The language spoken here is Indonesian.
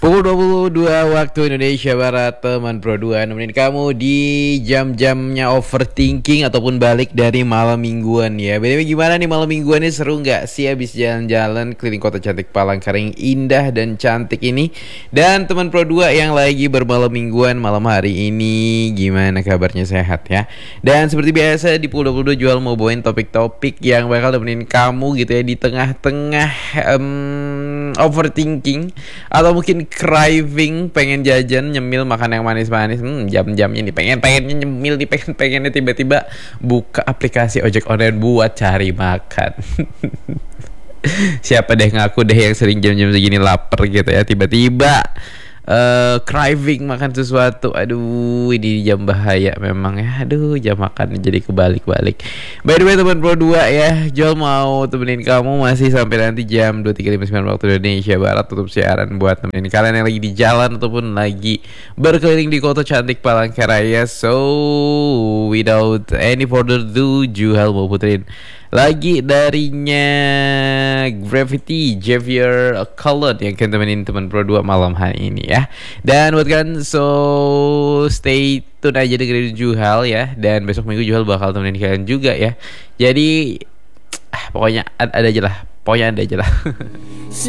Pukul 22 waktu Indonesia Barat, teman Pro 2 nemenin kamu di jam-jamnya overthinking ataupun balik dari malam mingguan ya. BTW gimana nih malam mingguannya, seru nggak sih habis jalan-jalan keliling kota cantik Palangkaraya yang indah dan cantik ini? Dan teman Pro 2 yang lagi bermalam mingguan malam hari ini, gimana kabarnya, sehat ya? Dan seperti biasa di Pukul 22 Jual mau bawain topik-topik yang bakal nemenin kamu gitu ya di tengah-tengah overthinking atau mungkin craving, pengen jajan, nyemil, makan yang manis-manis. Jam-jamnya nih pengennya nyemil nih, pengennya tiba-tiba buka aplikasi ojek online buat cari makan. Siapa deh ngaku deh yang sering jam-jam segini lapar gitu ya, tiba-tiba craving makan sesuatu. Aduh, ini jam bahaya memang ya. Aduh, jam makan jadi kebalik-balik. By the way teman Pro 2 ya, Jol mau temenin kamu masih sampai nanti jam 23.59 waktu Indonesia Barat. Tutup siaran buat temenin kalian yang lagi di jalan ataupun lagi berkeliling di kota cantik Palangkaraya. So without any further ado, Juhal mau puterin lagi darinya Gravity Javier Cullen yang akan temenin teman Pro 2 malam hari ini ya. Dan buat kalian, so stay tune aja dengerin Juhal ya. Dan besok minggu Juhal bakal temenin kalian juga ya. Jadi pokoknya ada aja lah.